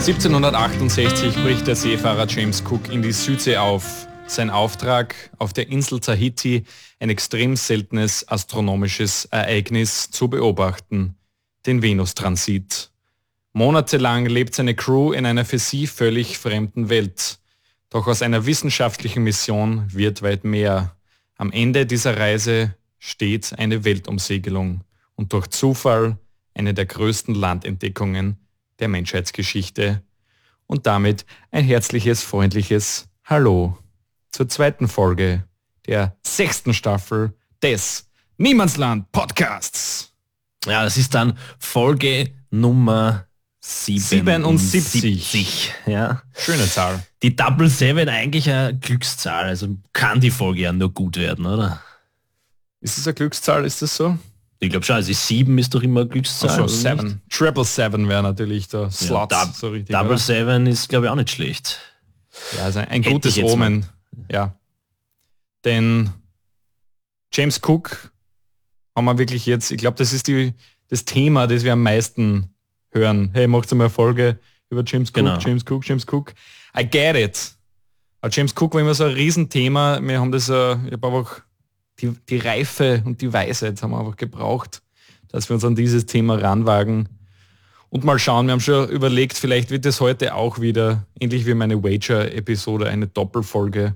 1768 bricht der Seefahrer James Cook in die Südsee auf. Sein Auftrag, auf der Insel Tahiti ein extrem seltenes astronomisches Ereignis zu beobachten, den Venustransit. Monatelang lebt seine Crew in einer für sie völlig fremden Welt. Doch aus einer wissenschaftlichen Mission wird weit mehr. Am Ende dieser Reise steht eine Weltumsegelung und durch Zufall eine der größten Landentdeckungen der Menschheitsgeschichte. Und damit ein herzliches, freundliches Hallo zur zweiten Folge der 6. Staffel des Niemandsland Podcasts. Ja, das ist dann Folge Nummer 77. Ja. Schöne Zahl. Die Double 7 eigentlich eine Glückszahl, also kann die Folge ja nur gut werden, oder? Ist es eine Glückszahl, ist das so? Ich glaube schon, also 7 ist doch immer eine Glückszahl. Also 7. Triple 7 wäre natürlich der Slot. Ja, so richtig, Double oder? 7 ist, glaube ich, auch nicht schlecht. Ja, also ein gutes Omen. Ja. Denn James Cook haben wir wirklich jetzt, ich glaube, das ist das Thema, das wir am meisten hören. Hey, macht mal eine Folge über James Cook, genau. James Cook. I get it. Aber James Cook war immer so ein Riesenthema. Wir haben das, ich habe einfach die Reife und die Weisheit haben wir einfach gebraucht, dass wir uns an dieses Thema ranwagen. Und mal schauen, wir haben schon überlegt, vielleicht wird es heute auch wieder, ähnlich wie meine Wager-Episode, eine Doppelfolge.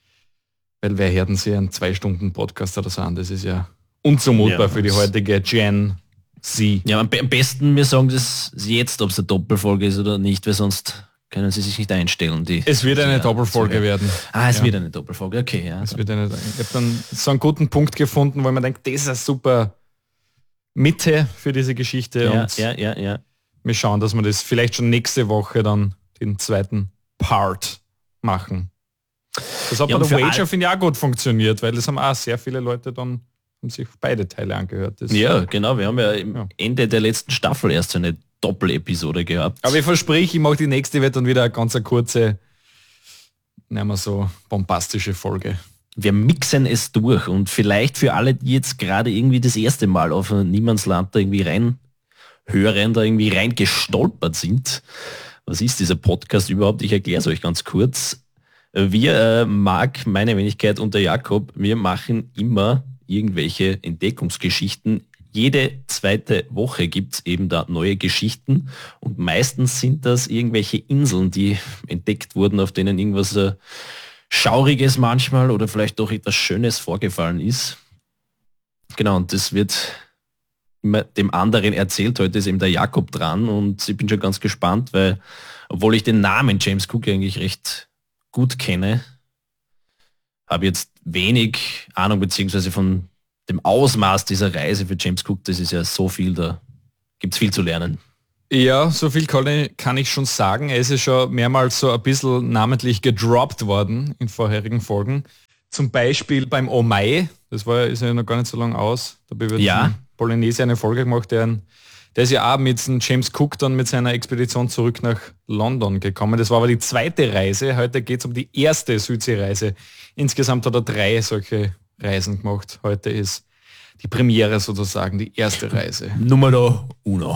Weil wer hört denn sich einen 2-Stunden-Podcast oder so an? Das ist ja unzumutbar für die heutige Gen Z. Ja, am besten wir sagen das jetzt, ob es eine Doppelfolge ist oder nicht, weil sonst können sie sich nicht einstellen. Es wird eine Doppelfolge werden. Es wird eine Doppelfolge, okay. Ja, ich habe dann so einen guten Punkt gefunden, weil man denkt, das ist eine super Mitte für diese Geschichte. Ja. Wir schauen, dass wir das vielleicht schon nächste Woche dann den zweiten Part machen. Das hat bei der Wager, finde ich, auch gut funktioniert, weil das haben auch sehr viele Leute dann haben sich beide Teile angehört. Ja, genau. Wir haben ja im Ende der letzten Staffel erst eine Doppel-Episode gehabt. Aber ich verspreche, ich mache die nächste, wird dann wieder eine ganz kurze, nehmen wir so, bombastische Folge. Wir mixen es durch und vielleicht für alle, die jetzt gerade irgendwie das erste Mal auf Niemandsland da irgendwie reinhören, da irgendwie reingestolpert sind. Was ist dieser Podcast überhaupt? Ich erkläre es euch ganz kurz. Wir, Marc, meine Wenigkeit und der Jakob, wir machen immer irgendwelche Entdeckungsgeschichten. Jede zweite Woche gibt es eben da neue Geschichten und meistens sind das irgendwelche Inseln, die entdeckt wurden, auf denen irgendwas Schauriges manchmal oder vielleicht doch etwas Schönes vorgefallen ist. Genau, und das wird immer dem anderen erzählt. Heute ist eben der Jakob dran und ich bin schon ganz gespannt, weil obwohl ich den Namen James Cook eigentlich recht gut kenne, habe jetzt wenig Ahnung beziehungsweise von dem Ausmaß dieser Reise für James Cook. Das ist ja so viel, da gibt es viel zu lernen. Ja, so viel kann ich schon sagen. Er ist ja schon mehrmals so ein bisschen namentlich gedroppt worden in vorherigen Folgen. Zum Beispiel beim Oh Mai, ist ja noch gar nicht so lange aus. Da wird in Polynesien eine Folge gemacht, der ist ja auch mit James Cook dann mit seiner Expedition zurück nach London gekommen. Das war aber die zweite Reise. Heute geht es um die erste Südseereise. Insgesamt hat er 3 solche Reisen gemacht. Heute ist die Premiere sozusagen, die erste Reise. Numero uno.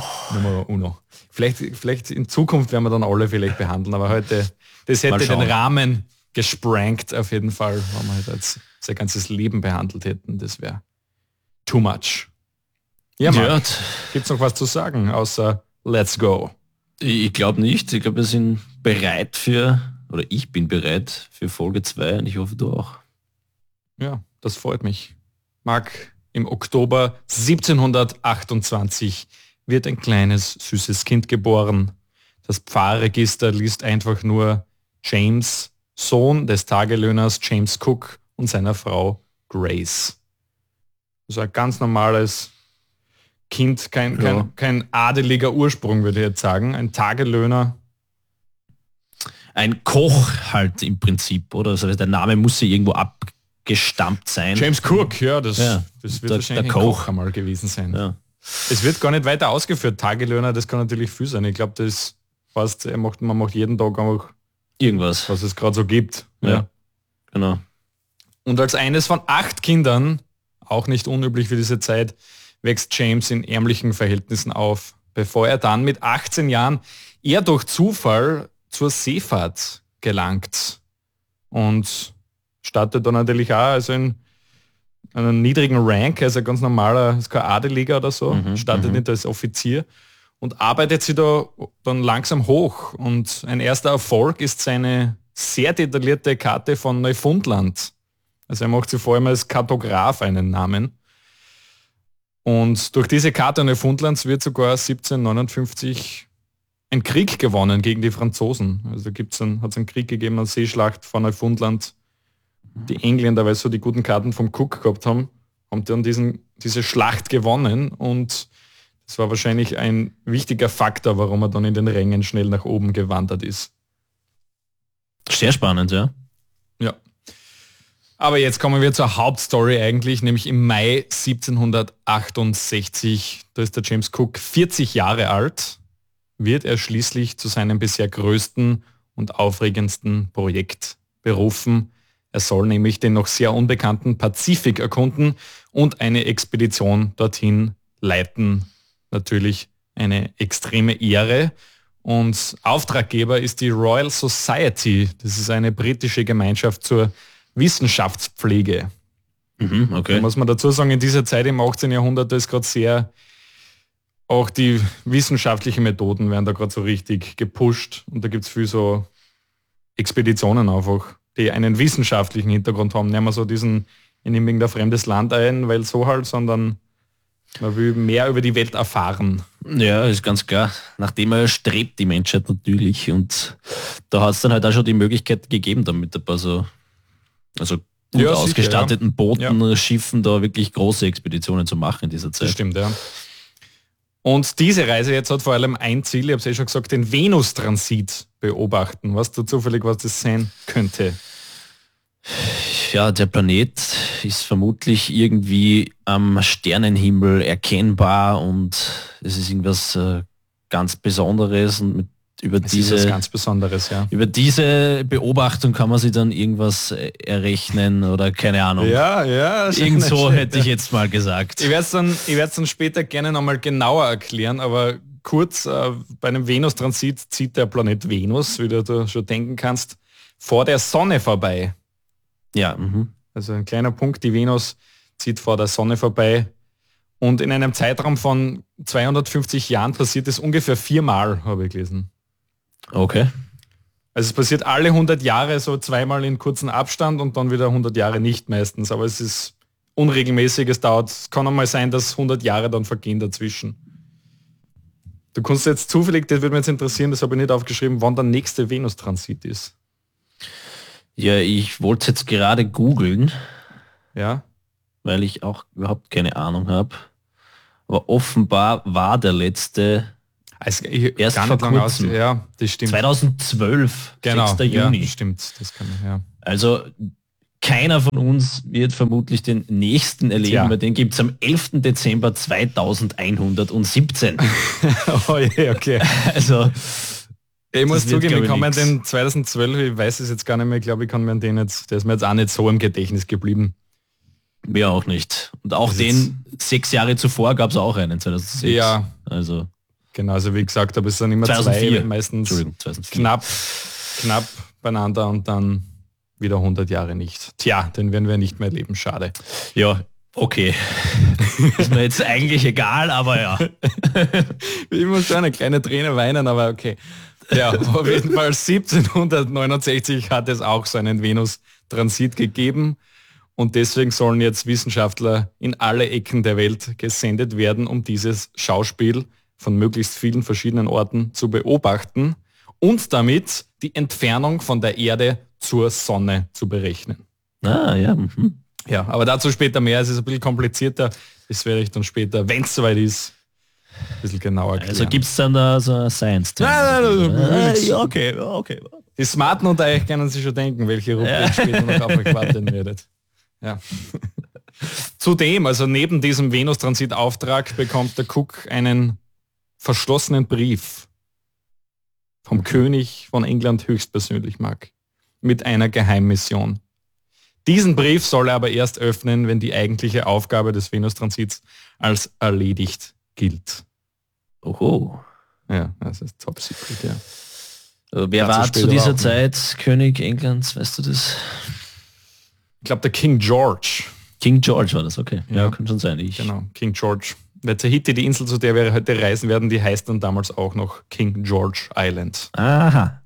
Vielleicht in Zukunft werden wir dann alle vielleicht behandeln, aber heute, das hätte den Rahmen gesprengt auf jeden Fall, wenn wir halt jetzt sein ganzes Leben behandelt hätten. Das wäre too much. Ja, Marc, gibt's noch was zu sagen, außer let's go? Ich glaube nicht. Ich glaube, wir sind bereit ich bin bereit für Folge 2 und ich hoffe, du auch. Ja, das freut mich. Marc, im Oktober 1728 wird ein kleines, süßes Kind geboren. Das Pfarrregister liest einfach nur James, Sohn des Tagelöhners James Cook und seiner Frau Grace. Also ein ganz normales Kind, kein adeliger Ursprung, würde ich jetzt sagen. Ein Tagelöhner. Ein Koch halt im Prinzip, oder? Also der Name muss ja irgendwo abgestammt sein. James Cook, das wird wahrscheinlich der Koch einmal gewesen sein. Ja. Es wird gar nicht weiter ausgeführt. Tagelöhner, das kann natürlich viel sein. Ich glaube, das fast, man macht jeden Tag einfach irgendwas, was es gerade so gibt. Ja, genau. Und als eines von 8 Kindern, auch nicht unüblich für diese Zeit, wächst James in ärmlichen Verhältnissen auf. bevor er dann mit 18 Jahren eher durch Zufall zur Seefahrt gelangt und startet dann natürlich auch also in einem niedrigen Rank, also ganz normaler, ist kein Adeliger oder so, startet nicht als Offizier und arbeitet sich da dann langsam hoch. Und ein erster Erfolg ist seine sehr detaillierte Karte von Neufundland. Also er macht sich vor allem als Kartograf einen Namen. Und durch diese Karte Neufundlands wird sogar 1759 ein Krieg gewonnen gegen die Franzosen. Also hat es einen Krieg gegeben, eine Seeschlacht von Neufundland. Die Engländer, weil so die guten Karten vom Cook gehabt haben dann diese Schlacht gewonnen und das war wahrscheinlich ein wichtiger Faktor, warum er dann in den Rängen schnell nach oben gewandert ist. Sehr spannend, ja. Ja. Aber jetzt kommen wir zur Hauptstory eigentlich, nämlich im Mai 1768. Da ist der James Cook 40 Jahre alt, wird er schließlich zu seinem bisher größten und aufregendsten Projekt berufen. Er soll nämlich den noch sehr unbekannten Pazifik erkunden und eine Expedition dorthin leiten. Natürlich eine extreme Ehre. Und Auftraggeber ist die Royal Society. Das ist eine britische Gemeinschaft zur Wissenschaftspflege. Okay. Da muss man dazu sagen, in dieser Zeit im 18. Jahrhundert ist gerade sehr, auch die wissenschaftlichen Methoden werden da gerade so richtig gepusht. Und da gibt es viel so Expeditionen einfach, die einen wissenschaftlichen Hintergrund haben. Nehmen wir so diesen in irgendein fremdes Land ein, weil so halt, sondern man will mehr über die Welt erfahren. Ja, ist ganz klar. Nachdem er strebt die Menschheit natürlich und da hat es dann halt auch schon die Möglichkeit gegeben, damit ein paar so gut ausgestatteten Booten, Schiffen da wirklich große Expeditionen zu machen in dieser Zeit. Das stimmt, ja. Und diese Reise jetzt hat vor allem ein Ziel, ich habe es schon gesagt, den Venustransit beobachten. Weißt du zufällig, was das sein könnte? Ja, der Planet ist vermutlich irgendwie am Sternenhimmel erkennbar und es ist irgendwas ganz Besonderes und über diese Beobachtung kann man sich dann irgendwas errechnen oder keine Ahnung. Ja. Irgend so hätte ich jetzt mal gesagt. Ich werde es dann später gerne nochmal genauer erklären, aber kurz, bei einem Venustransit zieht der Planet Venus, wie du schon denken kannst, vor der Sonne vorbei. Ja. Also ein kleiner Punkt, die Venus zieht vor der Sonne vorbei und in einem Zeitraum von 250 Jahren passiert es ungefähr 4-mal, habe ich gelesen. Okay. Also es passiert alle 100 Jahre so zweimal in kurzen Abstand und dann wieder 100 Jahre nicht meistens, aber es ist unregelmäßig, es kann einmal sein, dass 100 Jahre dann vergehen dazwischen. Du kannst jetzt zufällig, das würde mich jetzt interessieren, das habe ich nicht aufgeschrieben, wann der nächste Venustransit ist. Ja, ich wollte jetzt gerade googeln. Ja. Weil ich auch überhaupt keine Ahnung habe. Aber offenbar war der letzte erst vor kurzem. Ja, das stimmt. 2012, genau, 6. Juni. Ja, stimmt, das kann ich, ja. Also keiner von uns wird vermutlich den nächsten erleben, weil den gibt es am 11. Dezember 2117. Oh je, okay. Also ich muss zugeben, ich kann mir den 2012, ich weiß es jetzt gar nicht mehr, ich glaube, ich kann mir den jetzt, der ist mir jetzt auch nicht so im Gedächtnis geblieben. Mir auch nicht. Und auch den 6 Jahre zuvor gab es auch einen, 2006. Ja. Also genau, also wie gesagt, aber es sind immer 2004. Zwei, meistens knapp beieinander und dann wieder 100 Jahre nicht. Tja, den werden wir nicht mehr erleben, schade. Ja, okay. Ist mir jetzt eigentlich egal, aber ja. Ich muss schon eine kleine Träne weinen, aber okay. Ja, auf jeden Fall 1769 hat es auch so einen Venus-Transit gegeben und deswegen sollen jetzt Wissenschaftler in alle Ecken der Welt gesendet werden, um dieses Schauspiel von möglichst vielen verschiedenen Orten zu beobachten und damit die Entfernung von der Erde zur Sonne zu berechnen. Ah, ja. Ja, aber dazu später mehr. Es ist ein bisschen komplizierter. Das werde ich dann später, wenn es soweit ist, ein bisschen genauer erklären. Also gibt es dann da so ein Science? Nein, okay. Die Smarten unter euch können sich schon denken, welche Rubrik später noch auf euch warten werdet. Ja. Zudem, also neben diesem Venus-Transit-Auftrag bekommt der Cook einen verschlossenen Brief vom König von England höchstpersönlich, Mark, mit einer Geheimmission. Diesen Brief soll er aber erst öffnen, wenn die eigentliche Aufgabe des Venus-Transits als erledigt gilt. Oho. Ja, das ist Top Secret, ja. Wer war zu dieser Zeit König Englands, weißt du das? Ich glaube, der King George. King George war das, okay. Ja, kann schon sein. Genau, King George. Weil Tahiti, die Insel, zu der wir heute reisen werden, die heißt dann damals auch noch King George Island. Aha.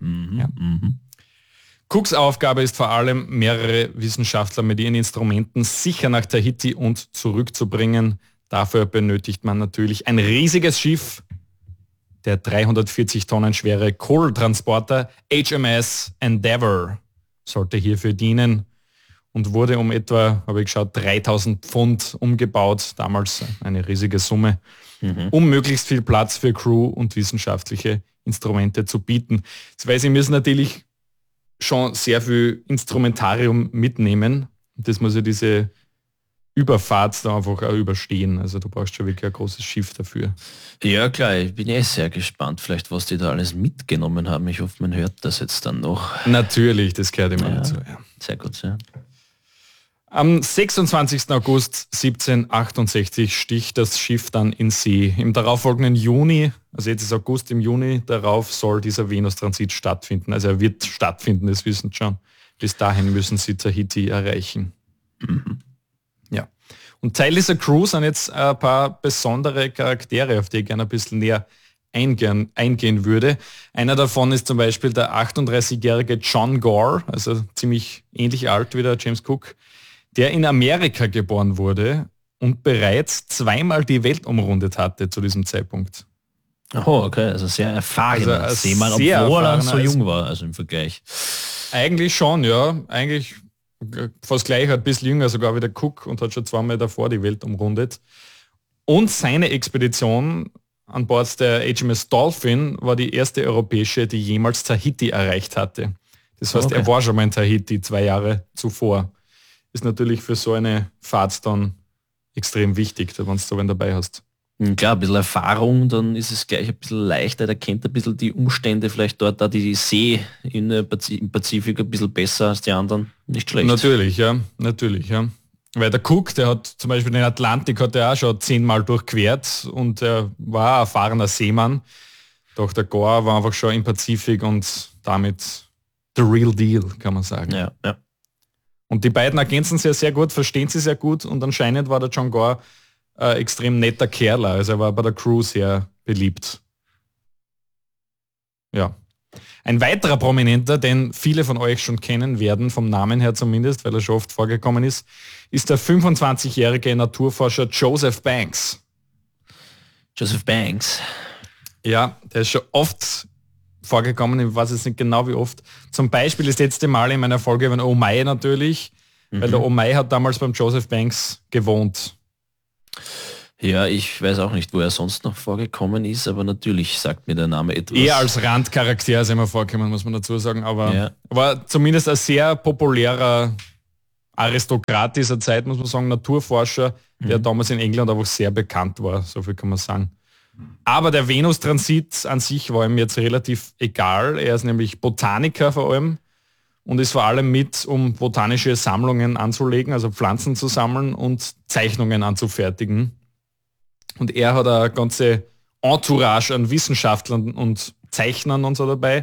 Cooks Aufgabe ist vor allem, mehrere Wissenschaftler mit ihren Instrumenten sicher nach Tahiti und zurückzubringen. Dafür benötigt man natürlich ein riesiges Schiff. Der 340 Tonnen schwere Kohltransporter HMS Endeavour sollte hierfür dienen und wurde um etwa, habe ich geschaut, 3000 Pfund umgebaut, damals eine riesige Summe, um möglichst viel Platz für Crew und wissenschaftliche Instrumente zu bieten. Weil sie müssen natürlich schon sehr viel Instrumentarium mitnehmen. Das muss ja diese Überfahrt da einfach auch überstehen. Also du brauchst schon wirklich ein großes Schiff dafür. Ja klar, ich bin sehr gespannt, vielleicht was die da alles mitgenommen haben. Ich hoffe, man hört das jetzt dann noch. Natürlich, das gehört immer dazu. Ja. Sehr gut, ja. Am 26. August 1768 sticht das Schiff dann in See. Im darauffolgenden Juni, also jetzt ist August, im Juni darauf soll dieser Venustransit stattfinden. Also er wird stattfinden, das wissen schon. Bis dahin müssen sie Tahiti erreichen. Ja. Und Teil dieser Crew sind jetzt ein paar besondere Charaktere, auf die ich gerne ein bisschen näher eingehen würde. Einer davon ist zum Beispiel der 38-jährige John Gore, also ziemlich ähnlich alt wie der James Cook, der in Amerika geboren wurde und bereits zweimal die Welt umrundet hatte zu diesem Zeitpunkt. Oh, okay, also sehr erfahrener Seemann, obwohl er so jung war, also im Vergleich. Eigentlich schon, ja. Eigentlich fast gleich, ein bisschen jünger sogar wie der Cook und hat schon zweimal davor die Welt umrundet. Und seine Expedition an Bord der HMS Dolphin war die erste europäische, die jemals Tahiti erreicht hatte. Das heißt, er war schon mal in Tahiti 2 Jahre zuvor. Ist natürlich für so eine Fahrt dann extrem wichtig, wenn du so einen dabei hast. Klar, ein bisschen Erfahrung, dann ist es gleich ein bisschen leichter, der kennt ein bisschen die Umstände vielleicht dort, da die See im Pazifik ein bisschen besser als die anderen. Nicht schlecht. Natürlich, ja. Weil der Cook, der hat zum Beispiel den Atlantik hat er auch schon 10-mal durchquert und er war ein erfahrener Seemann. Doch der Gore war einfach schon im Pazifik und damit the real deal, kann man sagen. Ja. Und die beiden ergänzen sich sehr gut, verstehen sie sehr gut und anscheinend war der John Gore extrem netter Kerl, also er war bei der Crew sehr beliebt. Ja. Ein weiterer Prominenter, den viele von euch schon kennen werden, vom Namen her zumindest, weil er schon oft vorgekommen ist der 25-jährige Naturforscher Joseph Banks. Joseph Banks? Ja, der ist schon oft vorgekommen, ich weiß jetzt nicht genau wie oft. Zum Beispiel das letzte Mal in meiner Folge über den Omai natürlich, weil der Omai hat damals beim Joseph Banks gewohnt. Ja, ich weiß auch nicht, wo er sonst noch vorgekommen ist, aber natürlich sagt mir der Name etwas. Eher als Randcharakter ist er immer vorgekommen, muss man dazu sagen, aber war zumindest ein sehr populärer Aristokrat dieser Zeit, muss man sagen, Naturforscher, der damals in England einfach sehr bekannt war, so viel kann man sagen. Aber der Venustransit an sich war ihm jetzt relativ egal. Er ist nämlich Botaniker vor allem und ist vor allem mit, um botanische Sammlungen anzulegen, also Pflanzen zu sammeln und Zeichnungen anzufertigen. Und er hat eine ganze Entourage an Wissenschaftlern und Zeichnern und so dabei.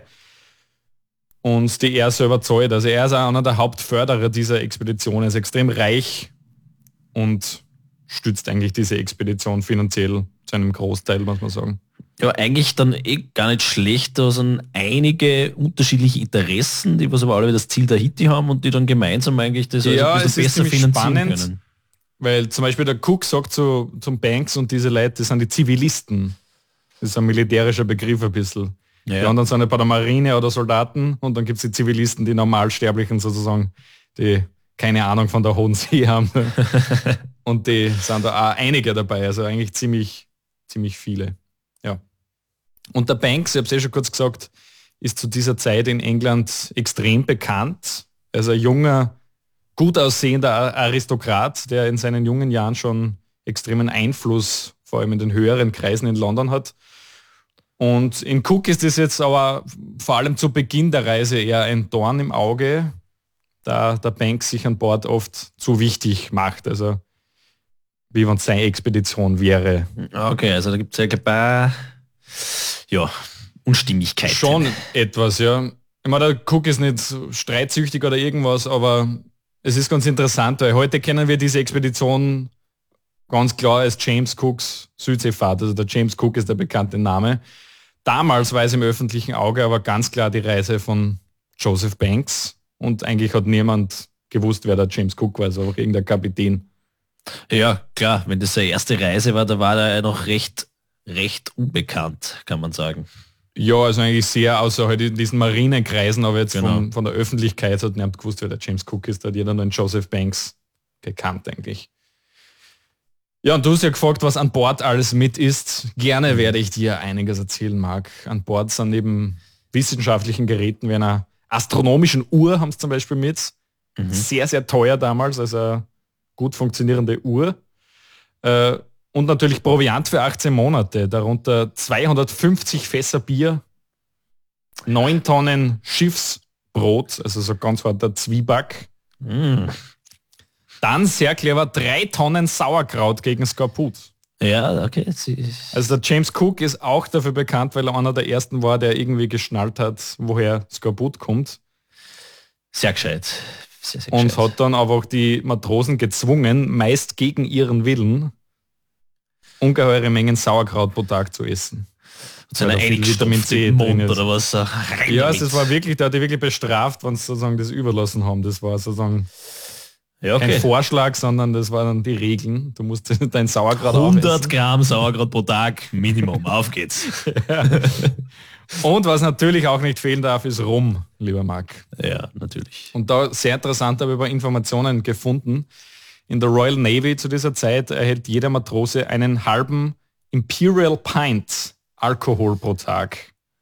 Und die er selber zahlt. Also er ist auch einer der Hauptförderer dieser Expedition. Er ist extrem reich und stützt eigentlich diese Expedition finanziell zu einem Großteil, muss man sagen. Ja, eigentlich dann gar nicht schlecht. Da sind einige unterschiedliche Interessen, die was aber alle das Ziel Tahiti haben und die dann gemeinsam eigentlich das ein bisschen besser finanzieren können. Weil zum Beispiel der Cook sagt zum Banks und diese Leute, das sind die Zivilisten. Das ist ein militärischer Begriff ein bisschen. Ja. Die anderen sind bei der Marine oder Soldaten und dann gibt es die Zivilisten, die Normalsterblichen sozusagen, die keine Ahnung von der Hohen See haben. Und die sind da auch einige dabei, also eigentlich ziemlich viele. Ja. Und der Banks, ich habe es schon kurz gesagt, ist zu dieser Zeit in England extrem bekannt. Also ein junger, gut aussehender Aristokrat, der in seinen jungen Jahren schon extremen Einfluss, vor allem in den höheren Kreisen in London hat. Und in Cook ist es jetzt aber vor allem zu Beginn der Reise eher ein Dorn im Auge, da der Banks sich an Bord oft zu wichtig macht. Also wie wenn es seine Expedition wäre. Okay, also da gibt es ja ein paar ja, Unstimmigkeit. Schon etwas, ja. Ich meine, der Cook ist nicht streitsüchtig oder irgendwas, aber es ist ganz interessant, weil heute kennen wir diese Expedition ganz klar als James Cooks Südseefahrt. Also der James Cook ist der bekannte Name. Damals war es im öffentlichen Auge aber ganz klar die Reise von Joseph Banks und eigentlich hat niemand gewusst, wer der James Cook war, also auch irgendein Kapitän. Ja, klar, wenn das seine erste Reise war, da war er ja noch recht unbekannt, kann man sagen. Ja, also eigentlich sehr außer halt in diesen Marinekreisen, aber jetzt von der Öffentlichkeit hat niemand gewusst, wer der James Cook ist, da hat jeder nur den Joseph Banks gekannt eigentlich. Ja, und du hast ja gefragt, was an Bord alles mit ist. Gerne werde ich dir einiges erzählen, Marc. An Bord sind neben wissenschaftlichen Geräten wie einer astronomischen Uhr, haben sie zum Beispiel mit. Sehr, sehr teuer damals, also eine gut funktionierende Uhr. Und natürlich Proviant für 18 Monate, darunter 250 Fässer Bier, 9 Tonnen Schiffsbrot, also so ganz harter Zwieback. Dann, sehr clever, 3 Tonnen Sauerkraut gegen Skorbut. Ja, okay. Also der James Cook ist auch dafür bekannt, weil er einer der ersten war, der irgendwie geschnallt hat, woher Skorbut kommt. Sehr gescheit. Sehr, sehr und gescheit. hat dann aber auch die Matrosen gezwungen, meist gegen ihren Willen, ungeheure Mengen Sauerkraut pro Tag zu essen. So eine Vitamin C drin ist. Oder was? Ja, das war wirklich, der hat die wirklich bestraft, wenn sie sozusagen das überlassen haben. Das war sozusagen kein Vorschlag, sondern das waren dann die Regeln. Du musst dein Sauerkraut 100 aufessen. Gramm Sauerkraut pro Tag, Minimum. Auf geht's. Ja. Und was natürlich auch nicht fehlen darf, ist Rum, lieber Marc. Ja, natürlich. Und da sehr interessant, habe ich aber Informationen gefunden. In der Royal Navy zu dieser Zeit erhält jeder Matrose einen halben Imperial Pint Alkohol pro Tag.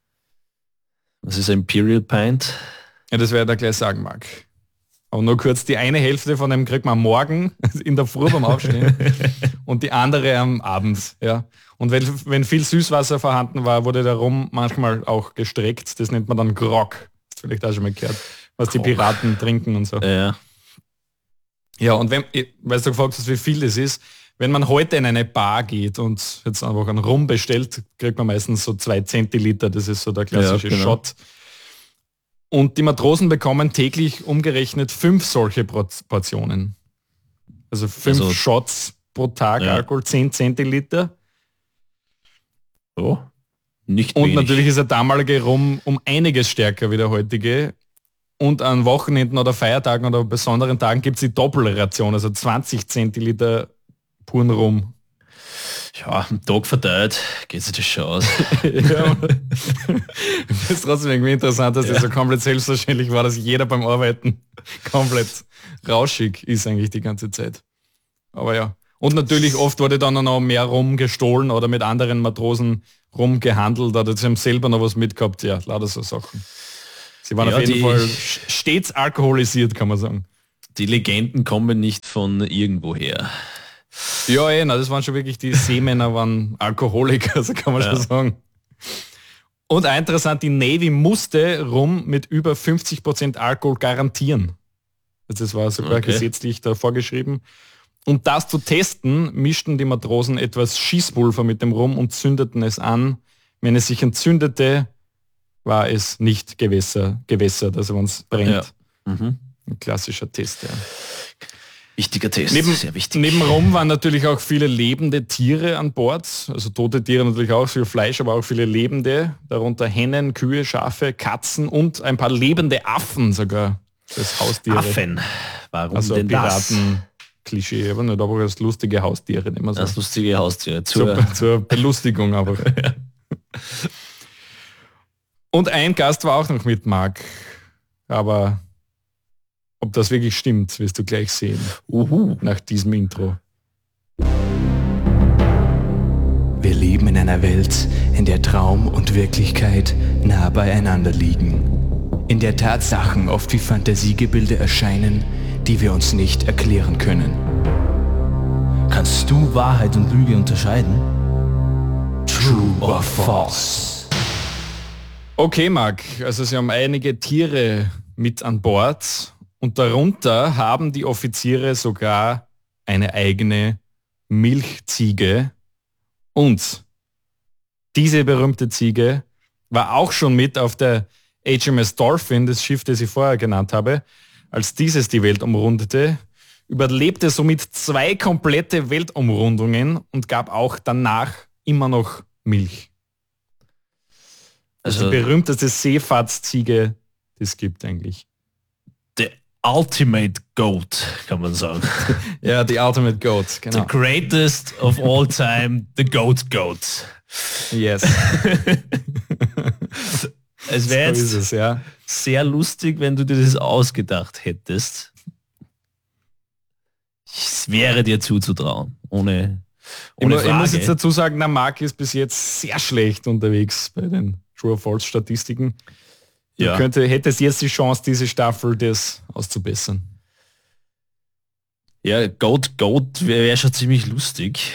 Was ist ein Imperial Pint? Ja, das werde ich da gleich sagen, Marc. Aber nur kurz, die eine Hälfte von dem kriegt man morgen in der Früh beim Aufstehen und die andere am Abend. Ja. Und wenn viel Süßwasser vorhanden war, wurde der Rum manchmal auch gestreckt. Das nennt man dann Grog. Das vielleicht auch schon mal gehört, was die Piraten trinken und so. Ja. Ja, und weil du gefragt hast, wie viel das ist, wenn man heute in eine Bar geht und jetzt einfach einen Rum bestellt, kriegt man meistens so 2 Zentiliter. Das ist so der klassische Shot. Und die Matrosen bekommen täglich umgerechnet 5 solche Portionen. Also 5 Shots pro Tag Alkohol, 10 Zentiliter. Oh, nicht Und wenig. natürlich ist der damalige Rum um einiges stärker wie der heutige. Und an Wochenenden oder Feiertagen oder besonderen Tagen gibt es die Doppelration, also 20 Zentiliter puren Rum. Ja, am Tag verteilt geht sich das schon aus. Ja. Das ist trotzdem irgendwie interessant, dass das so komplett selbstverständlich war, dass jeder beim Arbeiten komplett rauschig ist eigentlich die ganze Zeit. Aber ja. Und natürlich oft wurde dann noch mehr Rum gestohlen oder mit anderen Matrosen rumgehandelt oder sie haben selber noch was mitgehabt. Ja, lauter so Sachen. Sie waren auf jeden Fall stets alkoholisiert, kann man sagen. Die Legenden kommen nicht von irgendwoher. Ja, das waren schon wirklich, die Seemänner waren Alkoholiker, so kann man schon sagen. Und auch interessant, die Navy musste Rum mit über 50% Alkohol garantieren. Also das war sogar gesetzlich da vorgeschrieben. Und das zu testen, mischten die Matrosen etwas Schießpulver mit dem Rum und zündeten es an. Wenn es sich entzündete, war es nicht gewässert, also wenn es brennt. Ja. Ein klassischer Test, ja. Wichtiger Test, sehr wichtig. Neben Rum waren natürlich auch viele lebende Tiere an Bord, also tote Tiere natürlich auch, viel Fleisch, aber auch viele lebende, darunter Hennen, Kühe, Schafe, Katzen und ein paar lebende Affen sogar. Das Haustiere. Affen? Warum also denn Piraten, Klischee, aber nicht, aber das lustige Haustiere. Immer so. Das lustige Haustiere. Zur Belustigung aber. Und ein Gast war auch noch mit, Marc, aber ob das wirklich stimmt, wirst du gleich sehen. Nach diesem Intro. Wir leben in einer Welt, in der Traum und Wirklichkeit nah beieinander liegen. In der Tatsachen oft wie Fantasiegebilde erscheinen, die wir uns nicht erklären können. Kannst du Wahrheit und Lüge unterscheiden? True or false? Okay, Marc, also Sie haben einige Tiere mit an Bord. Und darunter haben die Offiziere sogar eine eigene Milchziege und Diese berühmte Ziege war auch schon mit auf der HMS Dolphin, das Schiff, das ich vorher genannt habe, als dieses die Welt umrundete, überlebte somit 2 komplette Weltumrundungen und gab auch danach immer noch Milch. Also die berühmteste Seefahrtsziege, die es gibt eigentlich. The Ultimate Goat, kann man sagen. Ja, the Ultimate Goat, genau. The greatest of all time, the Goat. Yes. Es wäre jetzt so ist es, sehr lustig, wenn du dir das ausgedacht hättest. Es wäre dir zuzutrauen, ohne Frage. Ich muss jetzt dazu sagen, der Marc ist bis jetzt sehr schlecht unterwegs bei den True or False Statistiken. Ja. Du hättest jetzt die Chance, diese Staffel das auszubessern. Ja, Goat wäre schon ziemlich lustig.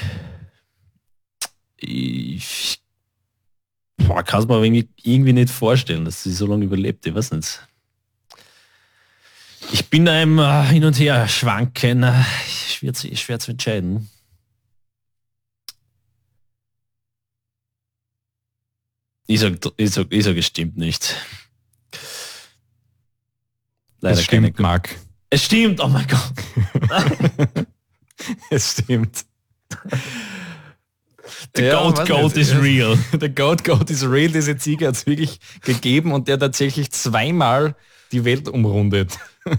Ich kann es mir irgendwie nicht vorstellen, dass sie so lange überlebt. Ich weiß nicht. Ich bin einem hin und her schwanken. Schwer zu entscheiden. Ich sag, es stimmt nicht. Leider es stimmt, Marc. Es stimmt, oh mein Gott. Es stimmt. The Goat is real. Der Goat is real. Diese Ziege hat es wirklich gegeben und der tatsächlich 2-mal die Welt umrundet.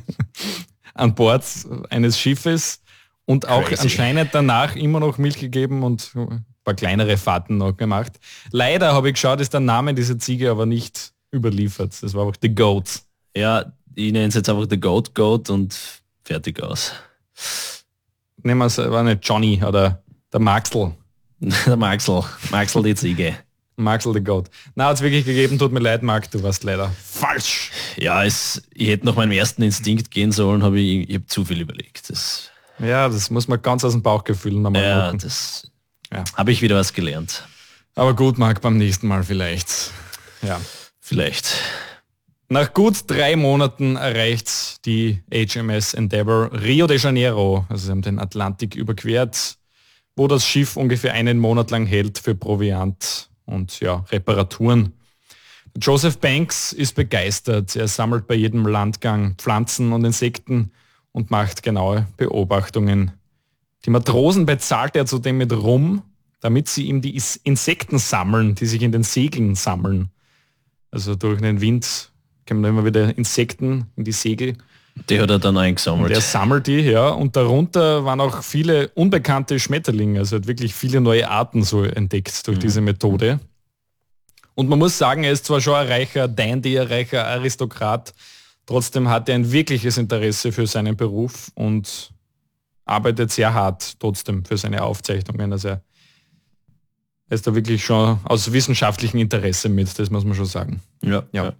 An Bord eines Schiffes und auch Crazy. Anscheinend danach immer noch Milch gegeben und ein paar kleinere Fahrten noch gemacht. Leider habe ich geschaut, ist der Name dieser Ziege aber nicht überliefert. Das war auch The Goat. Ja, ich nenne es jetzt einfach The Goat und fertig aus. Nehmen wir es, war nicht Johnny oder der Maxl. Der Maxl die Ziege. Maxl the Goat. Na, hat es wirklich gegeben, tut mir leid, Marc, du warst leider falsch. Ja, ich hätte nach meinem ersten Instinkt gehen sollen, ich habe zu viel überlegt. Das muss man ganz aus dem Bauchgefühl nochmal machen. Habe ich wieder was gelernt. Aber gut, Marc, beim nächsten Mal vielleicht. Ja. Vielleicht. Nach gut 3 Monaten erreicht die HMS Endeavour Rio de Janeiro. Also sie haben den Atlantik überquert, wo das Schiff ungefähr 1 Monat lang hält für Proviant und Reparaturen. Joseph Banks ist begeistert. Er sammelt bei jedem Landgang Pflanzen und Insekten und macht genaue Beobachtungen. Die Matrosen bezahlt er zudem mit Rum, damit sie ihm die Insekten sammeln, die sich in den Segeln sammeln. Also durch den Wind kommen immer wieder Insekten in die Segel. Die hat er dann eingesammelt. Und er sammelt die, und darunter waren auch viele unbekannte Schmetterlinge, also hat wirklich viele neue Arten so entdeckt durch diese Methode. Und man muss sagen, er ist zwar schon ein reicher Dandy, ein reicher Aristokrat, trotzdem hat er ein wirkliches Interesse für seinen Beruf und arbeitet sehr hart trotzdem für seine Aufzeichnungen. Also er ist da wirklich schon aus wissenschaftlichem Interesse mit, das muss man schon sagen. Ja.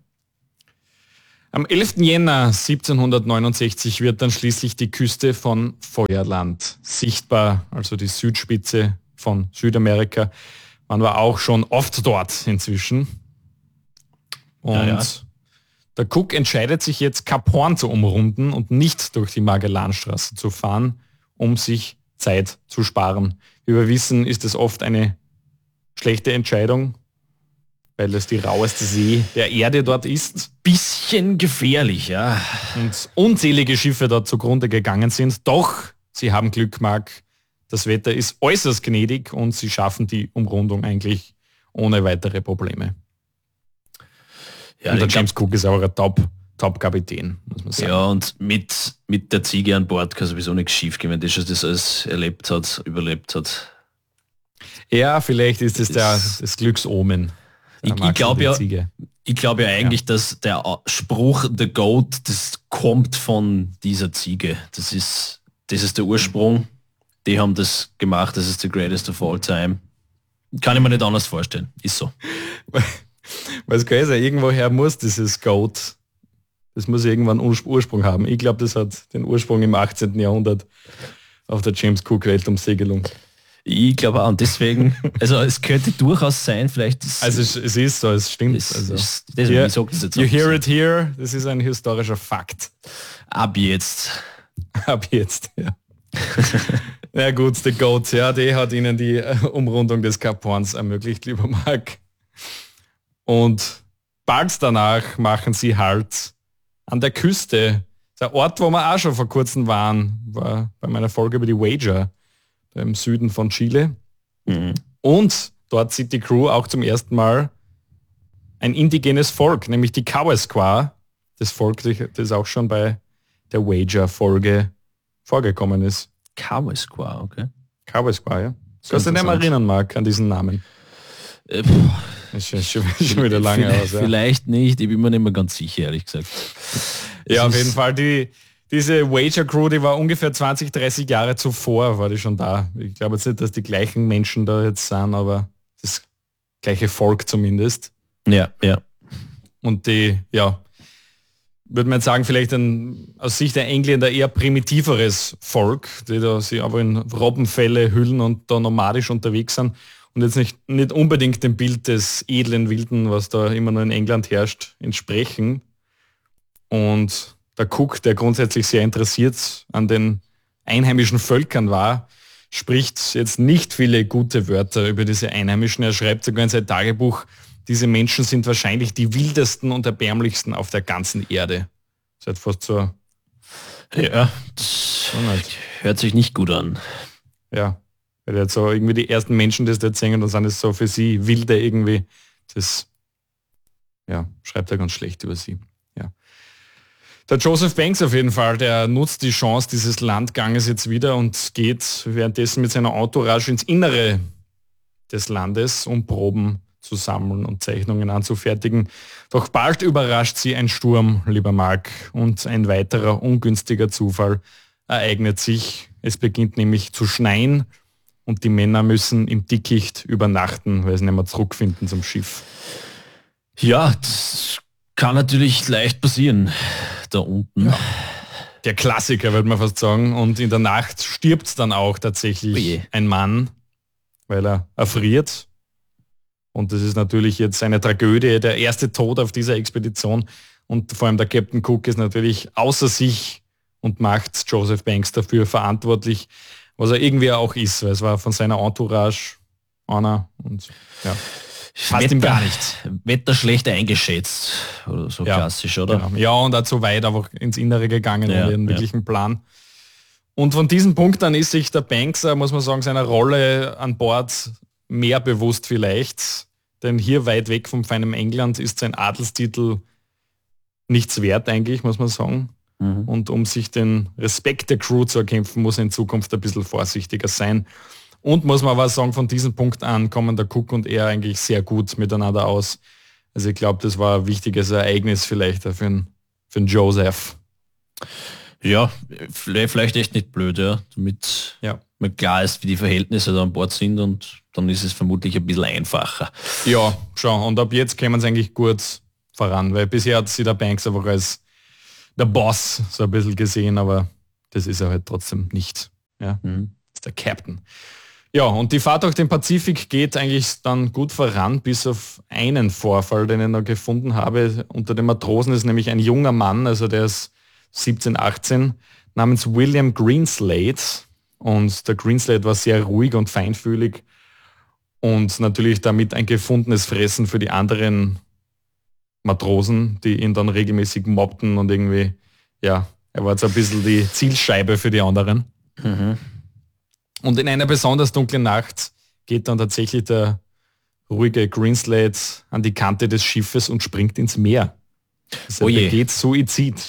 Am 11. Jänner 1769 wird dann schließlich die Küste von Feuerland sichtbar, also die Südspitze von Südamerika. Man war auch schon oft dort inzwischen. Und der Cook entscheidet sich jetzt, Kap Horn zu umrunden und nicht durch die Magellanstraße zu fahren, um sich Zeit zu sparen. Wie wir wissen, ist es oft eine schlechte Entscheidung, weil es die raueste See der Erde dort ist. Bisschen gefährlich, ja. Und unzählige Schiffe dort zugrunde gegangen sind. Doch, sie haben Glück, Marc. Das Wetter ist äußerst gnädig und sie schaffen die Umrundung eigentlich ohne weitere Probleme. Ja, und der James Cook ist auch ein Top-Kapitän, muss man sagen. Ja, und mit der Ziege an Bord kann sowieso nichts schief gehen, wenn der schon das alles überlebt hat. Ja, vielleicht ist es das Glücksomen. Ich glaube ja eigentlich, dass der Spruch The Goat, das kommt von dieser Ziege. Das ist der Ursprung. Die haben das gemacht, das ist the greatest of all time. Kann ich mir nicht anders vorstellen. Ist so. Was kann ich sagen, irgendwoher muss dieses Goat, das muss irgendwann Ursprung haben. Ich glaube, das hat den Ursprung im 18. Jahrhundert auf der James Cook Weltumsegelung. Ich glaube auch, und deswegen, also es könnte durchaus sein, vielleicht ist also es ist so, es stimmt. You hear it here, das ist ein historischer Fakt. Ab jetzt. Ab jetzt, ja. Na gut, The Goat, ja, die hat ihnen die Umrundung des Cap Horns ermöglicht, lieber Marc. Und bald danach machen sie Halt an der Küste. Der Ort, wo wir auch schon vor kurzem waren, war bei meiner Folge über die Wager im Süden von Chile. Mhm. Und dort sieht die Crew auch zum ersten Mal ein indigenes Volk, nämlich die Kawasqua, das Volk, das auch schon bei der Wager-Folge vorgekommen ist. Kawasqua, okay. Kawasqua, ja. Kannst du dich nicht mal erinnern, Marc, an diesen Namen? Ist schon wieder lange aus. Ja. Vielleicht nicht, ich bin mir nicht mehr ganz sicher, ehrlich gesagt. Ja, auf jeden Fall, diese Wager-Crew, die war ungefähr 20, 30 Jahre zuvor, war die schon da. Ich glaube jetzt nicht, dass die gleichen Menschen da jetzt sind, aber das gleiche Volk zumindest. Ja. Und die, würde man jetzt sagen, vielleicht aus Sicht der Engländer eher primitiveres Volk, die da sich aber in Robbenfelle hüllen und da nomadisch unterwegs sind und jetzt nicht unbedingt dem Bild des edlen Wilden, was da immer noch in England herrscht, entsprechen. Und der Cook, der grundsätzlich sehr interessiert an den einheimischen Völkern war, spricht jetzt nicht viele gute Wörter über diese Einheimischen. Er schreibt sogar in sein Tagebuch, diese Menschen sind wahrscheinlich die wildesten und erbärmlichsten auf der ganzen Erde. Das ist halt fast so. Ja, das hört sich nicht gut an. Ja, weil jetzt so irgendwie die ersten Menschen, die das erzählen, dann sind es so für sie Wilde irgendwie. Das schreibt er ganz schlecht über sie. Ja. Der Joseph Banks auf jeden Fall, der nutzt die Chance dieses Landganges jetzt wieder und geht währenddessen mit seiner Entourage ins Innere des Landes, um Proben zu sammeln und Zeichnungen anzufertigen. Doch bald überrascht sie ein Sturm, lieber Marc, und ein weiterer ungünstiger Zufall ereignet sich. Es beginnt nämlich zu schneien und die Männer müssen im Dickicht übernachten, weil sie nicht mehr zurückfinden zum Schiff. Ja, das kann natürlich leicht passieren, da unten. Ja. Der Klassiker, würde man fast sagen. Und in der Nacht stirbt dann auch tatsächlich ein Mann, weil er erfriert. Und das ist natürlich jetzt eine Tragödie, der erste Tod auf dieser Expedition. Und vor allem der Captain Cook ist natürlich außer sich und macht Joseph Banks dafür verantwortlich, was er irgendwie auch ist, weil es war von seiner Entourage einer und ja. Fast ihm gar nicht. Wetter schlecht eingeschätzt oder so klassisch, oder? Genau. Ja, und auch zu weit einfach ins Innere gegangen in den wirklichen Plan. Und von diesem Punkt an ist sich der Banks, muss man sagen, seiner Rolle an Bord mehr bewusst vielleicht, denn hier weit weg vom feinen England ist sein Adelstitel nichts wert eigentlich, muss man sagen. Mhm. Und um sich den Respekt der Crew zu erkämpfen, muss er in Zukunft ein bisschen vorsichtiger sein. Und muss man aber sagen, von diesem Punkt an kommen der Cook und er eigentlich sehr gut miteinander aus. Also ich glaube, das war ein wichtiges Ereignis vielleicht für einen Joseph. Ja, vielleicht echt nicht blöd, damit mir klar ist, wie die Verhältnisse da an Bord sind und dann ist es vermutlich ein bisschen einfacher. Ja, schon. Und ab jetzt kämen es eigentlich gut voran, weil bisher hat sie der Banks einfach als der Boss so ein bisschen gesehen, aber das ist er halt trotzdem nicht. Ja, das ist der Captain. Ja, und die Fahrt durch den Pazifik geht eigentlich dann gut voran, bis auf einen Vorfall, den ich noch gefunden habe. Unter den Matrosen ist nämlich ein junger Mann, also der ist 17, 18, namens William Greenslade. Und der Greenslade war sehr ruhig und feinfühlig und natürlich damit ein gefundenes Fressen für die anderen Matrosen, die ihn dann regelmäßig mobbten und irgendwie, er war jetzt ein bisschen die Zielscheibe für die anderen. Mhm. Und in einer besonders dunklen Nacht geht dann tatsächlich der ruhige Greenslade an die Kante des Schiffes und springt ins Meer. Also er geht Suizid.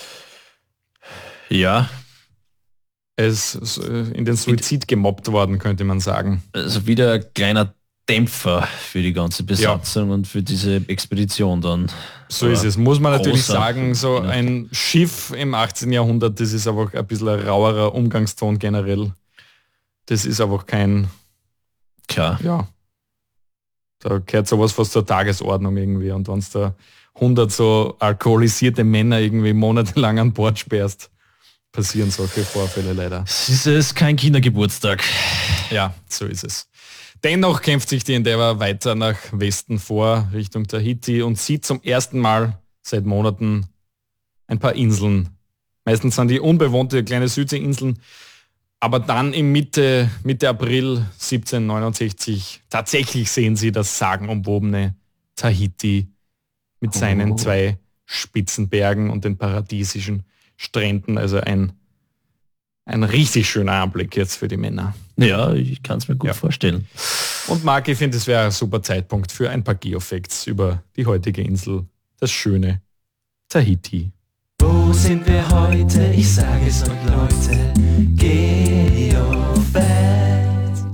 Ja. Er ist in den Suizid gemobbt worden, könnte man sagen. Also wieder ein kleiner Dämpfer für die ganze Besatzung und für diese Expedition dann. So ist es. Muss man natürlich sagen, so ein Schiff im 18. Jahrhundert, das ist einfach ein bisschen ein rauerer Umgangston generell. Das ist einfach kein... Klar. Ja. Da gehört sowas fast zur Tagesordnung irgendwie. Und wenn es da 100 so alkoholisierte Männer irgendwie monatelang an Bord sperrst, passieren solche Vorfälle leider. Es ist kein Kindergeburtstag. Ja, so ist es. Dennoch kämpft sich die Endeavour weiter nach Westen vor, Richtung Tahiti und sieht zum ersten Mal seit Monaten ein paar Inseln. Meistens sind die unbewohnte kleine Südseeinseln Aber dann im Mitte April 1769 tatsächlich sehen sie das sagenumwobene Tahiti mit seinen 2 Spitzenbergen und den paradiesischen Stränden. Also ein richtig schöner Anblick jetzt für die Männer. Ja, ich kann es mir gut vorstellen. Und Marc, ich finde, es wäre ein super Zeitpunkt für ein paar Geofacts über die heutige Insel, das schöne Tahiti. Wo sind wir heute? Ich sage es euch, Leute. Geofacts.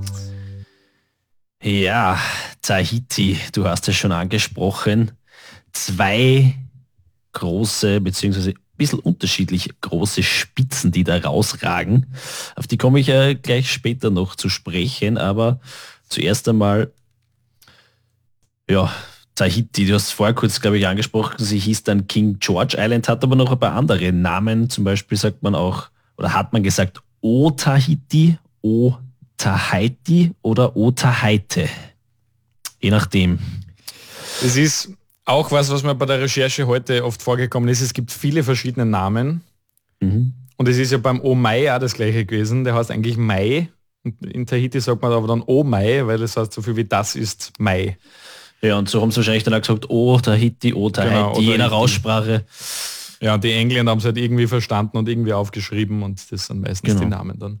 Ja, Tahiti, du hast es schon angesprochen. 2 große, beziehungsweise ein bisschen unterschiedlich große Spitzen, die da rausragen. Auf die komme ich ja gleich später noch zu sprechen, aber zuerst einmal, ja, Tahiti, du hast vorher kurz, glaube ich, angesprochen, sie hieß dann King George Island, hat aber noch ein paar andere Namen, zum Beispiel sagt man auch, oder hat man gesagt, O-Tahiti, O-Tahaiti oder O-Tahaite. Je nachdem. Es ist auch was mir bei der Recherche heute oft vorgekommen ist. Es gibt viele verschiedene Namen. Und es ist ja beim O-Mai auch das gleiche gewesen. Der heißt eigentlich Mai. Und in Tahiti sagt man aber dann O-Mai, weil das heißt so viel wie das ist Mai. Ja, und so haben sie wahrscheinlich dann auch gesagt, O-Tahiti, O-Tahaiti, genau, je nach Aussprache. Ja, die Engländer haben es halt irgendwie verstanden und irgendwie aufgeschrieben und das sind meistens die Namen dann.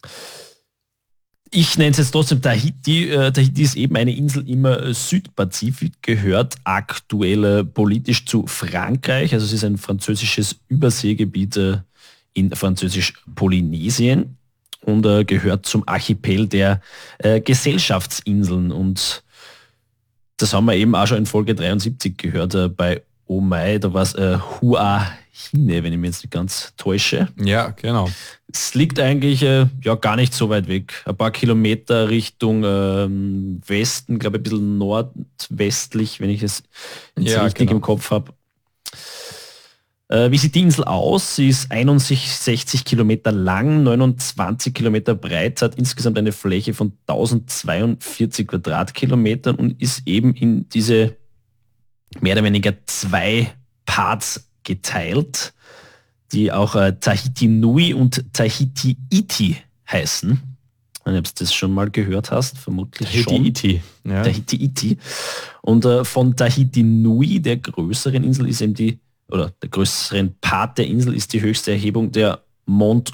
Ich nenne es jetzt trotzdem Tahiti. Tahiti ist eben eine Insel im Südpazifik, gehört aktuell politisch zu Frankreich. Also es ist ein französisches Überseegebiet in Französisch-Polynesien und gehört zum Archipel der Gesellschaftsinseln. Und das haben wir eben auch schon in Folge 73 gehört bei Omai. Da war es Hua Hine, wenn ich mich jetzt nicht ganz täusche. Ja, genau. Es liegt eigentlich gar nicht so weit weg. Ein paar Kilometer Richtung Westen, glaube ich, ein bisschen nordwestlich, wenn ich es jetzt richtig im Kopf habe. Wie sieht die Insel aus? Sie ist 61 Kilometer lang, 29 Kilometer breit, hat insgesamt eine Fläche von 1042 Quadratkilometern und ist eben in diese mehr oder weniger 2 Parts geteilt, die auch Tahiti Nui und Tahiti Iti heißen. Ob du das schon mal gehört hast, vermutlich Tahiti schon. Iti. Ja. Tahiti Iti. Und von Tahiti Nui, der größeren Insel, ist eben der größeren Part der Insel ist die höchste Erhebung der Mont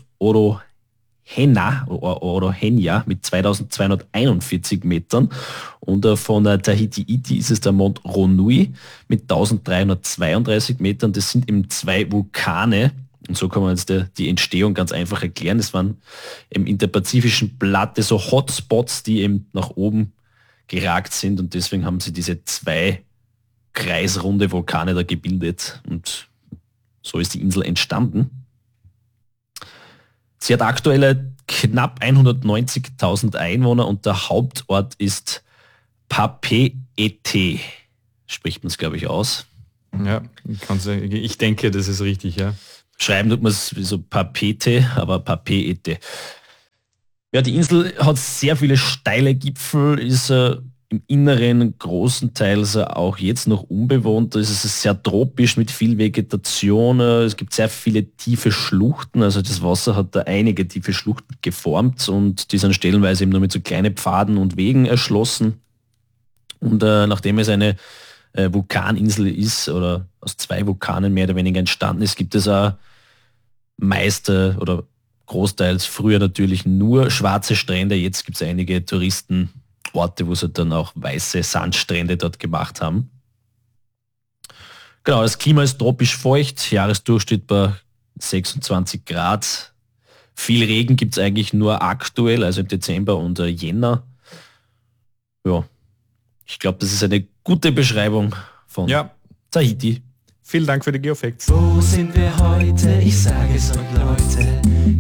Orohenia mit 2241 Metern und von Tahiti Iti ist es der Mont Ronui mit 1332 Metern. Das sind eben 2 Vulkane und so kann man jetzt die Entstehung ganz einfach erklären. Es waren eben in der pazifischen Platte so Hotspots, die eben nach oben geragt sind und deswegen haben sie diese 2 kreisrunde Vulkane da gebildet und so ist die Insel entstanden. Sie hat aktuell knapp 190.000 Einwohner und der Hauptort ist Papeete. Spricht man es, glaube ich, aus. Ja, ich denke, das ist richtig, ja. Schreiben tut man es wie so Papeete, aber Papeete. Ja, die Insel hat sehr viele steile Gipfel, ist im Inneren großenteils auch jetzt noch unbewohnt. Es ist sehr tropisch mit viel Vegetation. Es gibt sehr viele tiefe Schluchten. Also das Wasser hat da einige tiefe Schluchten geformt und die sind stellenweise eben nur mit so kleinen Pfaden und Wegen erschlossen. Und nachdem es eine Vulkaninsel ist oder aus 2 Vulkanen mehr oder weniger entstanden ist, gibt es auch meist oder großteils früher natürlich nur schwarze Strände. Jetzt gibt es einige Touristenorte, wo sie dann auch weiße Sandstrände dort gemacht haben. Genau, das Klima ist tropisch feucht, Jahresdurchschnitt bei 26 Grad. Viel Regen gibt es eigentlich nur aktuell, also im Dezember und Jänner. Ja, ich glaube, das ist eine gute Beschreibung von Tahiti. Vielen Dank für die Geofacts. Wo sind wir heute? Ich sage es euch, Leute.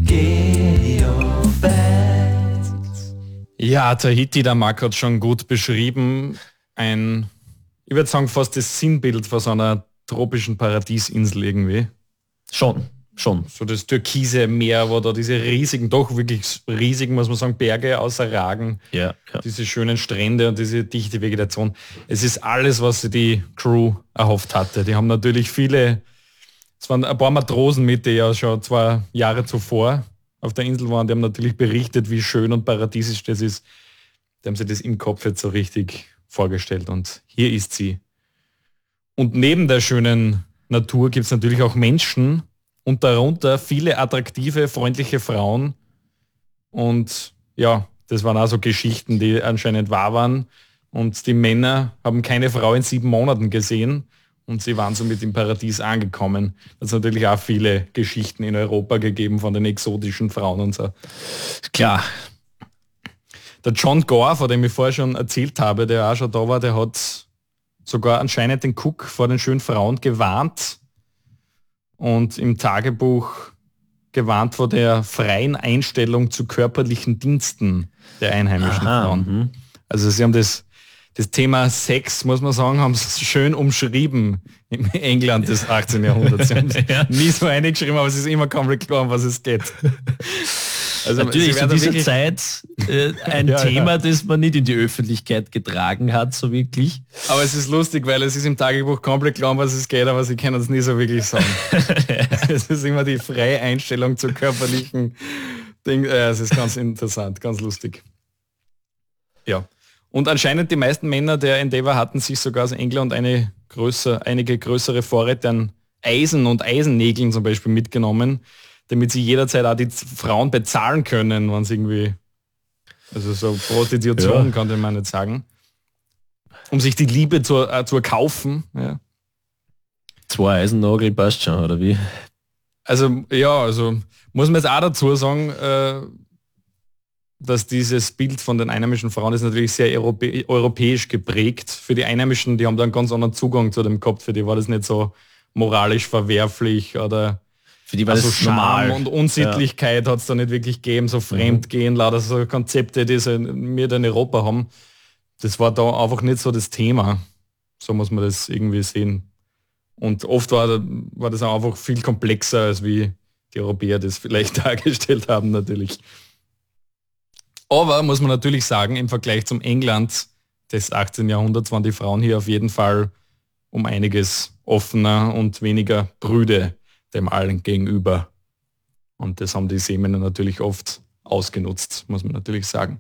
Geofacts. Ja, Tahiti, der Marc hat schon gut beschrieben. Ich würde sagen, fast das Sinnbild von so einer tropischen Paradiesinsel irgendwie. Schon. So das türkise Meer, wo da diese riesigen, doch wirklich riesigen, muss man sagen, Berge außerragen. Ja. Diese schönen Strände und diese dichte Vegetation. Es ist alles, was sich die Crew erhofft hatte. Die haben natürlich es waren ein paar Matrosen mit, die ja schon 2 Jahre zuvor auf der Insel waren, die haben natürlich berichtet, wie schön und paradiesisch das ist. Die haben sich das im Kopf jetzt so richtig vorgestellt und hier ist sie. Und neben der schönen Natur gibt es natürlich auch Menschen und darunter viele attraktive, freundliche Frauen. Und ja, das waren also Geschichten, die anscheinend wahr waren. Und die Männer haben keine Frau in 7 Monaten gesehen und sie waren somit im Paradies angekommen. Es hat natürlich auch viele Geschichten in Europa gegeben von den exotischen Frauen und so. Klar. Der John Gore, von dem ich vorher schon erzählt habe, der auch schon da war, der hat sogar anscheinend den Cook vor den schönen Frauen gewarnt und im Tagebuch gewarnt vor der freien Einstellung zu körperlichen Diensten der einheimischen Frauen. Also sie haben das Thema Sex, muss man sagen, haben sie schön umschrieben im England des 18. Jahrhunderts. Sie haben nie so eingeschrieben, aber es ist immer komplett klar, um was es geht. Also natürlich zu dieser Zeit ein Thema, das man nicht in die Öffentlichkeit getragen hat, so wirklich. Aber es ist lustig, weil es ist im Tagebuch komplett klar, um was es geht, aber sie können es nie so wirklich sagen. Es ist immer die freie Einstellung zu körperlichen Dingen. Es ist ganz interessant, ganz lustig. Ja. Und anscheinend die meisten Männer der Endeavour hatten sich sogar aus England einige größere Vorräte an Eisen und Eisennägeln zum Beispiel mitgenommen, damit sie jederzeit auch die Frauen bezahlen können, wenn sie irgendwie, also so Prostitution könnte man nicht sagen, um sich die Liebe zu erkaufen. Ja. 2 Eisennagel passt schon, oder wie? Also muss man jetzt auch dazu sagen, dass dieses Bild von den einheimischen Frauen ist natürlich sehr europäisch geprägt. Für die Einheimischen, die haben da einen ganz anderen Zugang zu dem gehabt, für die war das nicht so moralisch verwerflich oder für die war das Scham normal. Und Unsittlichkeit hat es da nicht wirklich gegeben, so Fremdgehen, lauter so Konzepte, die wir da in Europa haben. Das war da einfach nicht so das Thema. So muss man das irgendwie sehen. Und oft war das auch einfach viel komplexer, als wie die Europäer das vielleicht dargestellt haben natürlich. Aber muss man natürlich sagen, im Vergleich zum England des 18. Jahrhunderts waren die Frauen hier auf jeden Fall um einiges offener und weniger prüde dem allen gegenüber. Und das haben die Seemänner natürlich oft ausgenutzt, muss man natürlich sagen.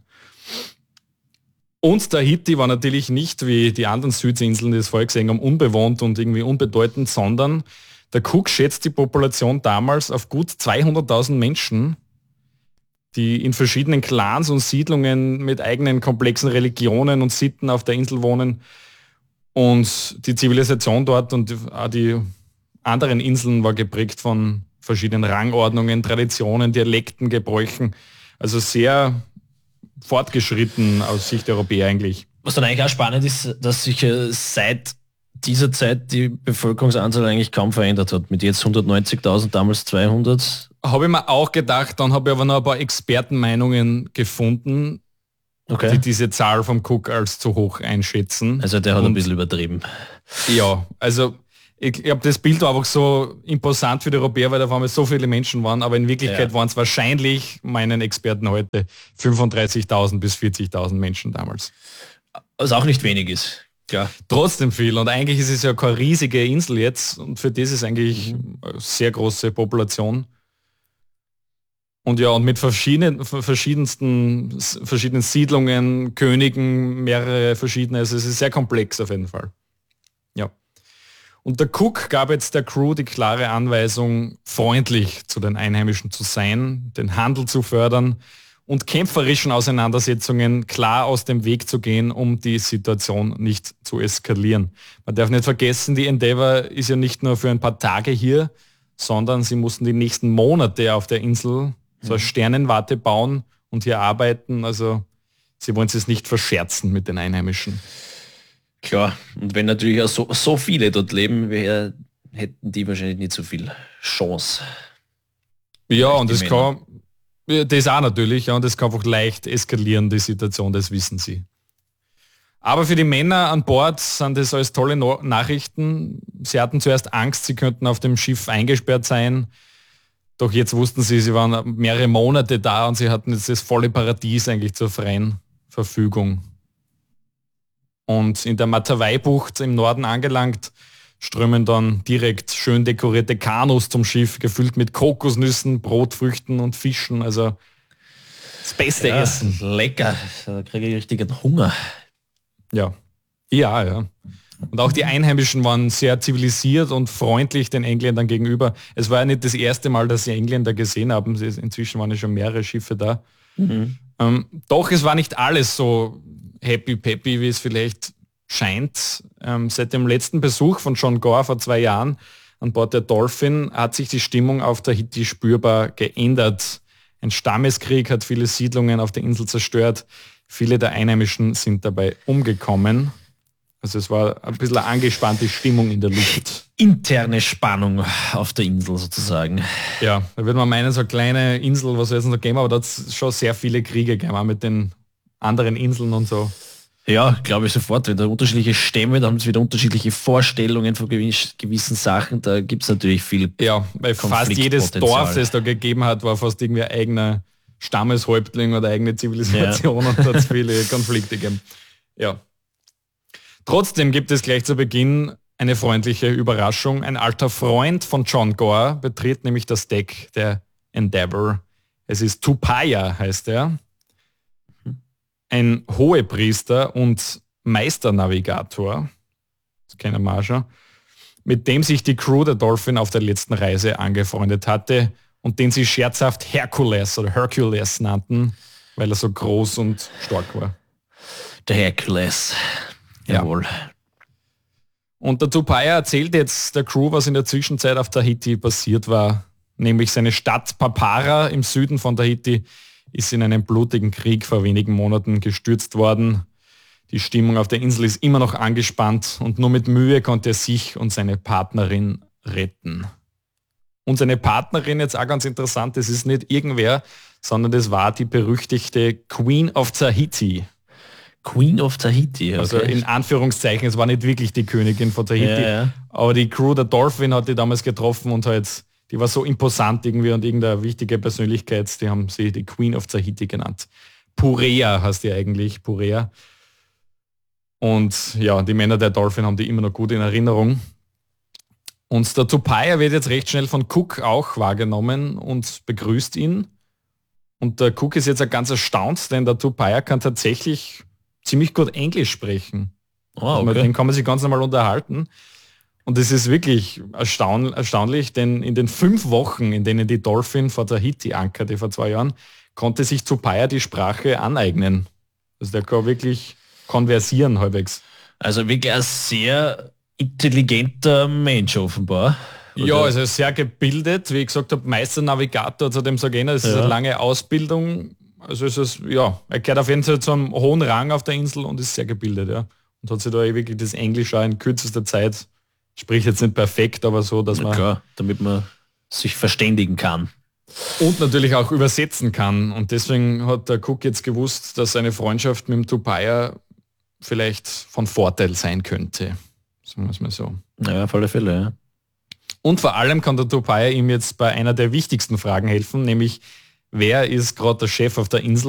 Und Tahiti war natürlich nicht wie die anderen Südinseln, die es vorher gesehen haben, unbewohnt und irgendwie unbedeutend, sondern der Cook schätzt die Population damals auf gut 200.000 Menschen, die in verschiedenen Clans und Siedlungen mit eigenen komplexen Religionen und Sitten auf der Insel wohnen. Und die Zivilisation dort und auch die anderen Inseln war geprägt von verschiedenen Rangordnungen, Traditionen, Dialekten, Gebräuchen. Also sehr fortgeschritten aus Sicht der Europäer eigentlich. Was dann eigentlich auch spannend ist, dass sich seit dieser Zeit die Bevölkerungsanzahl eigentlich kaum verändert hat. Mit jetzt 190.000, damals 200. Habe ich mir auch gedacht, dann habe ich aber noch ein paar Expertenmeinungen gefunden, die diese Zahl vom Cook als zu hoch einschätzen. Also der hat ein bisschen übertrieben. Ja, also ich glaube, das Bild war einfach so imposant für die Europäer, weil da waren so viele Menschen waren, aber in Wirklichkeit waren es wahrscheinlich, meinen Experten heute, 35.000 bis 40.000 Menschen damals. Was auch nicht wenig ist. Klar. Trotzdem viel und eigentlich ist es ja keine riesige Insel jetzt und für das ist eigentlich eine sehr große Population. Und ja, und mit verschiedenen Siedlungen, Königen, mehrere verschiedene, also es ist sehr komplex auf jeden Fall. Ja. Und der Cook gab jetzt der Crew die klare Anweisung, freundlich zu den Einheimischen zu sein, den Handel zu fördern und kämpferischen Auseinandersetzungen klar aus dem Weg zu gehen, um die Situation nicht zu eskalieren. Man darf nicht vergessen, die Endeavour ist ja nicht nur für ein paar Tage hier, sondern sie mussten die nächsten Monate auf der Insel so eine Sternenwarte bauen und hier arbeiten. Also sie wollen es nicht verscherzen mit den Einheimischen. Klar, und wenn natürlich auch so viele dort leben, hätten die wahrscheinlich nicht so viel Chance. Ja, und das kann, das auch natürlich, ja, und das kann einfach leicht eskalieren, die Situation, das wissen sie. Aber für die Männer an Bord sind das alles tolle Nachrichten. Sie hatten zuerst Angst, sie könnten auf dem Schiff eingesperrt sein. Doch jetzt wussten sie waren mehrere Monate da und sie hatten jetzt das volle Paradies eigentlich zur freien Verfügung. Und in der Matavai-Bucht im Norden angelangt, strömen dann direkt schön dekorierte Kanus zum Schiff, gefüllt mit Kokosnüssen, Brotfrüchten und Fischen. Also das beste Essen. Lecker, da kriege ich richtigen Hunger. Ja. Und auch die Einheimischen waren sehr zivilisiert und freundlich den Engländern gegenüber. Es war ja nicht das erste Mal, dass sie Engländer gesehen haben. Inzwischen waren ja schon mehrere Schiffe da. Doch es war nicht alles so happy-peppy, wie es vielleicht scheint. Seit dem letzten Besuch von John Gore vor 2 Jahren an Bord der Dolphin hat sich die Stimmung auf Tahiti spürbar geändert. Ein Stammeskrieg hat viele Siedlungen auf der Insel zerstört. Viele der Einheimischen sind dabei umgekommen. Also es war ein bisschen eine angespannte Stimmung in der Luft. Interne Spannung auf der Insel sozusagen. Ja, da würde man meinen, so eine kleine Insel, was soll es noch geben, aber da hat es schon sehr viele Kriege gegeben, auch mit den anderen Inseln und so. Ja, glaube ich sofort. Wenn da unterschiedliche Stämme, da haben sie wieder unterschiedliche Vorstellungen von gewissen Sachen, da gibt es natürlich viel. Ja, weil fast jedes Dorf, das es da gegeben hat, war fast irgendwie ein eigener Stammeshäuptling oder eigene Zivilisation und da hat es viele Konflikte gegeben. Ja. Trotzdem gibt es gleich zu Beginn eine freundliche Überraschung. Ein alter Freund von John Gore betritt nämlich das Deck der Endeavour. Es ist Tupaia, heißt er. Ein Hohepriester und Meisternavigator, das kennen wir auch schon, mit dem sich die Crew der Dolphin auf der letzten Reise angefreundet hatte und den sie scherzhaft Hercules oder Hercules nannten, weil er so groß und stark war. Der Hercules. Jawohl. Und der Tupaia erzählt jetzt der Crew, was in der Zwischenzeit auf Tahiti passiert war. Nämlich seine Stadt Papara im Süden von Tahiti ist in einen blutigen Krieg vor wenigen Monaten gestürzt worden. Die Stimmung auf der Insel ist immer noch angespannt und nur mit Mühe konnte er sich und seine Partnerin retten. Und seine Partnerin, jetzt auch ganz interessant, das ist nicht irgendwer, sondern das war die berüchtigte Queen of Tahiti. Queen of Tahiti, okay. Also in Anführungszeichen, es war nicht wirklich die Königin von Tahiti, aber die Crew der Dolphin hat die damals getroffen und halt, die war so imposant irgendwie und irgendeine wichtige Persönlichkeit, die haben sie die Queen of Tahiti genannt. Purea heißt die eigentlich, Purea. Und ja, die Männer der Dolphin haben die immer noch gut in Erinnerung. Und der Tupaia wird jetzt recht schnell von Cook auch wahrgenommen und begrüßt ihn. Und der Cook ist jetzt auch ganz erstaunt, denn der Tupaia kann tatsächlich ziemlich gut Englisch sprechen. Oh, okay. Also den kann man sich ganz normal unterhalten. Und es ist wirklich erstaunlich, denn in den 5 Wochen, in denen die Dolphin vor Tahiti ankerte vor 2 Jahren, konnte sich Tupaia die Sprache aneignen. Also der kann wirklich konversieren halbwegs. Also wirklich ein sehr intelligenter Mensch offenbar. Oder? Ja, also sehr gebildet, wie ich gesagt habe, Meisternavigator, zu dem sage ich, das ist eine lange Ausbildung. Also ist es, ja, er gehört auf jeden Fall zu einem hohen Rang auf der Insel und ist sehr gebildet, ja. Und hat sich da wirklich das Englisch auch in kürzester Zeit, spricht jetzt nicht perfekt, aber so, dass man... Klar, damit man sich verständigen kann. Und natürlich auch übersetzen kann. Und deswegen hat der Cook jetzt gewusst, dass seine Freundschaft mit dem Tupaia vielleicht von Vorteil sein könnte. Sagen wir es mal so. Ja, auf alle Fälle, ja. Und vor allem kann der Tupaia ihm jetzt bei einer der wichtigsten Fragen helfen, nämlich wer ist gerade der Chef auf der Insel